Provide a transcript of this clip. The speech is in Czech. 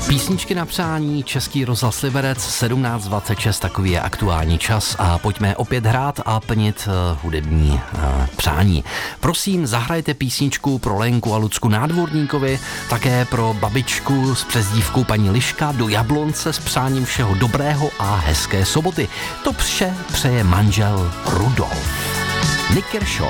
Písničky na přání, Český rozhlas Liberec, 17:26, takový je aktuální čas a pojďme opět hrát a plnit hudební přání. Prosím, zahrajte písničku pro Lenku a Lucku Nádvorníkovi, také pro babičku s přezdívkou paní Liška do Jablonce s přáním všeho dobrého a hezké soboty. To vše přeje manžel Rudolf. Nick Kershaw.